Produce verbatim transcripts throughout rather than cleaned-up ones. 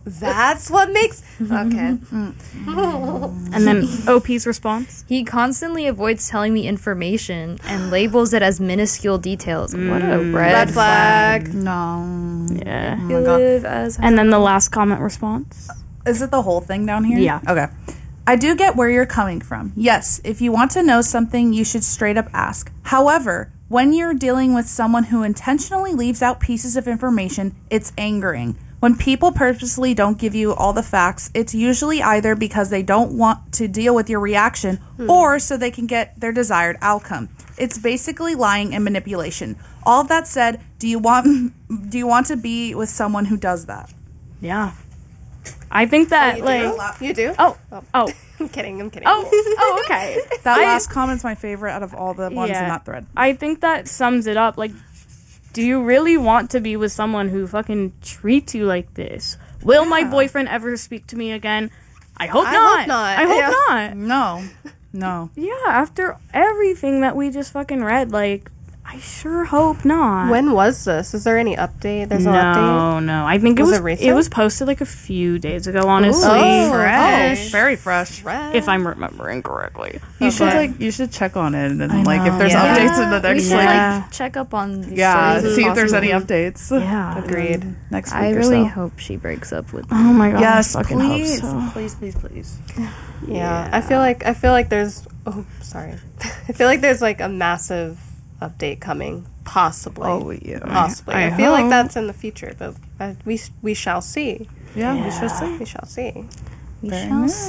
that's what makes... Okay. And then O P's response? He constantly avoids telling me information and labels it as minuscule details. Mm. What a red, red flag. flag. No. Yeah. Oh my God. Live as And then the last comment response? Is it the whole thing down here? Yeah. Okay. I do get where you're coming from. Yes, if you want to know something, you should straight up ask. However, when you're dealing with someone who intentionally leaves out pieces of information, it's angering. When people purposely don't give you all the facts, it's usually either because they don't want to deal with your reaction hmm. or so they can get their desired outcome. It's basically lying and manipulation. All of that said, do you want do you want to be with someone who does that? Yeah. I think that, oh, you like... Do? You do? Oh. Oh. oh. I'm kidding, I'm kidding. Oh, oh okay. That I, last comment's my favorite out of all the ones yeah, in that thread. I think that sums it up. Like, do you really want to be with someone who fucking treats you like this? Will yeah. my boyfriend ever speak to me again? I hope I not. Hope not. I hope yeah. not. No. No. Yeah, after everything that we just fucking read, like, I sure hope not. When was this? Is there any update? There's no, no update? No, no. I think was it was it, recent? It was posted like a few days ago, honestly. Ooh, oh, fresh. Oh, very fresh. fresh. If I'm remembering correctly. You okay. should like you should check on it and I like know. if there's yeah. updates in the next we should, like yeah. like check up on these yeah, stories see as if there's any possible. updates. Yeah. Agreed. Next week I or really so. hope she breaks up with Oh my god. Yes, I fucking please. hope so. Please, please, please. Yeah. Yeah. I feel like I feel like there's oh sorry. I feel like there's like a massive update coming. Possibly. Oh yeah. Possibly. I, I, I feel hope. like that's in the future, but uh, we we shall see. Yeah, Yeah. we should see. We shall see. We Very shall nice.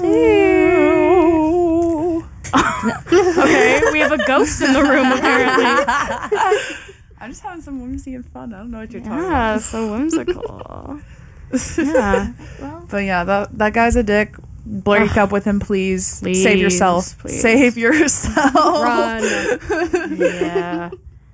see. Okay, we have a ghost in the room apparently. I'm just having some whimsy and fun. I don't know what you're talking Yeah, about. so whimsical. Yeah. Well, But yeah, that that guy's a dick. Break up with him, please. Please, Save yourself. please. Save yourself. run. Yeah.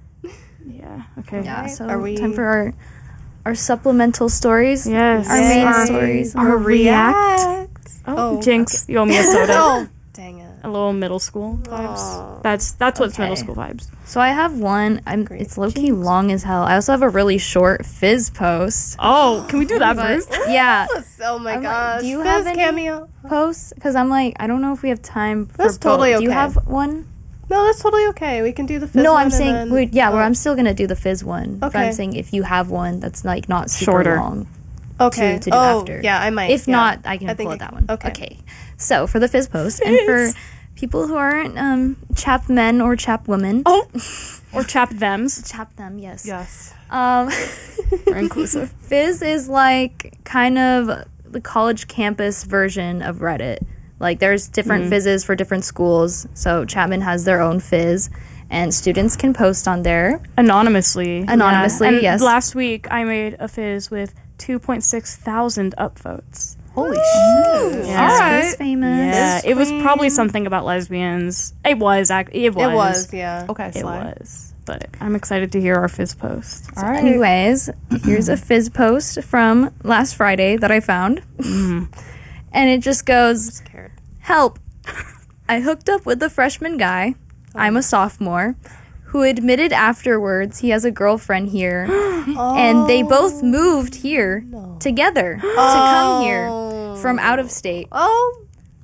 Yeah. Okay. Yeah, so Are we- time for our our supplemental stories. Yes. Our main Yay. stories. Our react. Oh, Oh, Jinx, you owe me a soda. Oh, dang it. A little middle school vibes. Aw. That's that's what's Okay. middle school vibes. So I have one. I'm. Great. It's low key long as hell. I also have a really short fizz post. Oh, can we do that But first? yeah, Oh my I'm like, gosh. do you Fizz have any- cameo? post because I'm like I don't know if we have time for That's both. totally Do you okay. have one? No, that's totally okay. We can do the fizz No, one I'm and saying then- wait, yeah, oh, well, I'm still gonna do the fizz one. But Okay. I'm saying if you have one that's like not super Shorter. long okay. to, to do oh, after. yeah, I might. If yeah. not, I can I think pull I out that can- one. okay. Okay. So for the fizz post and for people who aren't um chap men or chap women. Oh, or chap thems. Chap them, yes. Yes. Um We're inclusive. Fizz is like kind of the college campus version of Reddit. Like there's different Mm. fizzes for different schools. So Chapman has their own fizz and students can post on there. Anonymously. Anonymously, Yeah. And yes. last week I made a fizz with two point six thousand upvotes. Holy shit. Yeah. All Alright. Fizz famous. Yeah, it was queen. probably something about lesbians. It was. ac- It was. It was, yeah. Okay, It slide. was. But I'm excited to hear our fizz post. All right. Anyways, here's a fizz post from last Friday that I found. Mm. And it just goes, Scared. help. I hooked up with a freshman guy. I'm a sophomore. Who admitted afterwards he has a girlfriend here. And they both moved here together to come here from out of state. Oh,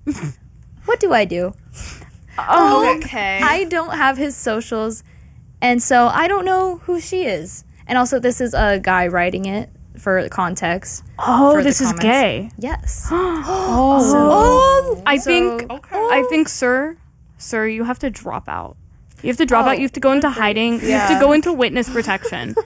What do I do? Oh, okay. I don't have his socials, and so I don't know who she is. And also, this is a guy writing it for context. oh, for the this is comments. gay. Yes. Oh, I So- think. I think, sir, sir, you have to drop out. You have to drop Oh, out. You have to go into hiding. You have to Yeah. go into witness protection.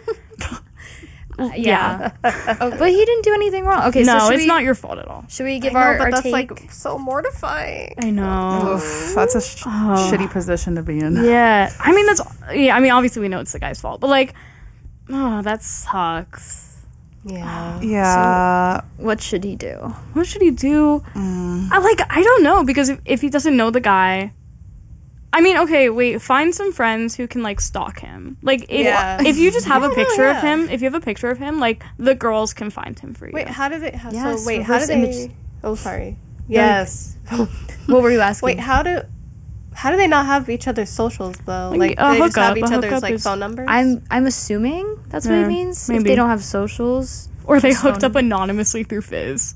Yeah. Oh, but he didn't do anything wrong. Okay, so No, should it's we, not your fault at all. Should we give I know, our, but our that's take? like so mortifying. I know. Oof, that's a sh- Oh. shitty position to be in. Yeah, I mean that's yeah. I mean obviously we know it's the guy's fault, but like, oh, that sucks. Yeah. Yeah. What should he do? What should he do? Mm. I like I don't know because if, if he doesn't know the guy, I mean okay, wait, find some friends who can like stalk him. Like if Yeah. if you just have a Yeah, picture of yeah. him, if you have a picture of him, like the girls can find him for you. Wait, how did it? How, Yes, so wait, how reverse did they? image. Oh, sorry. Yes. What were you asking? Wait, how do? How do they not have each other's socials though? Like, Like, a they just hookup, have each a other's hookup like is- phone numbers. I'm I'm assuming that's what Yeah, it means. If maybe. they don't have socials. or they Just hooked phone- up anonymously through Fizz.